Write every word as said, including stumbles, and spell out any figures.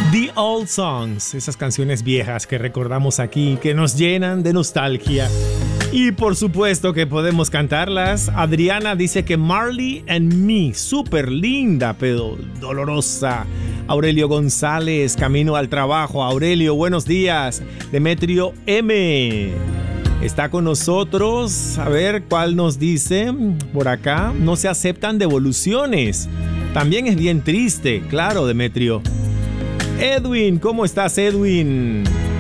The Old Songs, esas canciones viejas que recordamos aquí, que nos llenan de nostalgia. Y por supuesto que podemos cantarlas. Adriana dice que Marley and Me, súper linda, pero dolorosa. Aurelio González, camino al trabajo. Aurelio, buenos días. Demetrio M está con nosotros. A ver cuál nos dice por acá. No se aceptan devoluciones. También es bien triste, claro, Demetrio. Edwin, ¿cómo estás, Edwin?